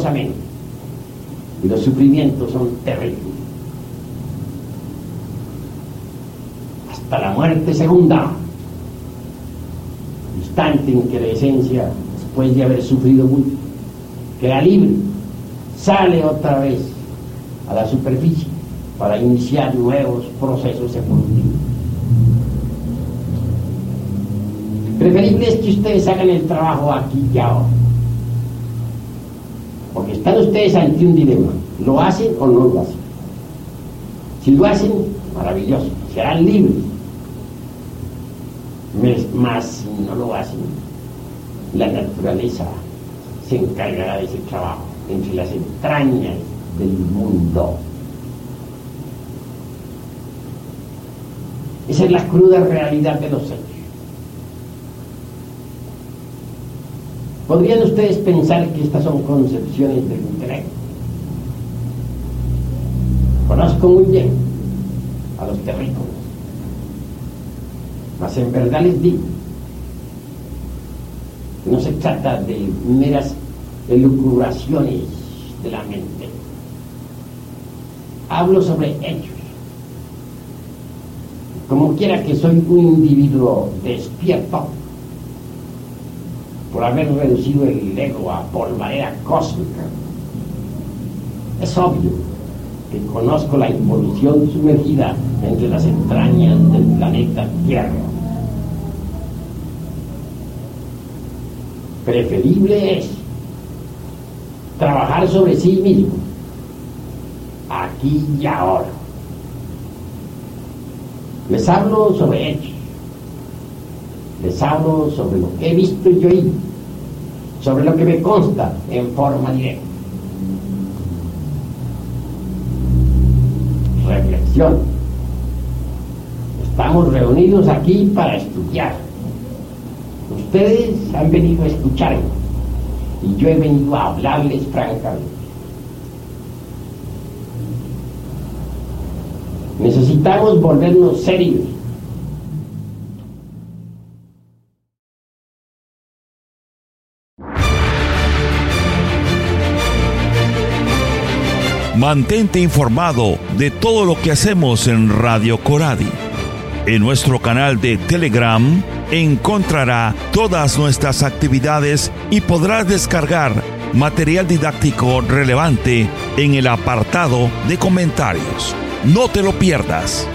dolorosamente. Y los sufrimientos son terribles. Hasta la muerte segunda, instante en que la esencia, después de haber sufrido mucho, queda libre, sale otra vez a la superficie para iniciar nuevos procesos evolutivos. Preferible es que ustedes hagan el trabajo aquí y ahora, porque están ustedes ante un dilema: ¿lo hacen o no lo hacen? Si lo hacen, maravilloso, serán libres. Más si no lo hacen, la naturaleza se encargará de ese trabajo entre las entrañas del mundo. Esa es la cruda realidad de los hechos. ¿Podrían ustedes pensar que estas son concepciones del intelecto? Conozco muy bien a los terrícolas, mas en verdad les digo que no se trata de meras elucubraciones de la mente. Hablo sobre hechos. Como quiera que soy un individuo despierto, por haber reducido el ego a polvareda cósmica, es obvio que conozco la involución sumergida entre las entrañas del planeta Tierra. Preferible es trabajar sobre sí mismo, aquí y ahora. Les hablo sobre hechos, les hablo sobre lo que he visto y oído, sobre lo que me consta en forma directa. Reflexión. Estamos reunidos aquí para estudiar. Ustedes han venido a escucharme y yo he venido a hablarles francamente. Necesitamos volvernos serios. Mantente informado de todo lo que hacemos en Radio Coradi. En nuestro canal de Telegram encontrará todas nuestras actividades y podrás descargar material didáctico relevante en el apartado de comentarios. No te lo pierdas.